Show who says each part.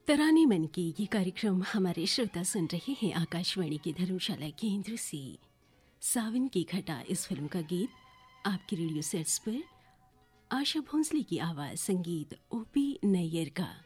Speaker 1: तराने मन की ये कार्यक्रम हमारे श्रोता सुन रहे हैं आकाशवाणी की धर्मशाला केंद्र से। सावन की घटा इस फिल्म का गीत आपके रेडियो सेट्स पर आशा भोंसले की आवाज, संगीत ओपी नैयर का।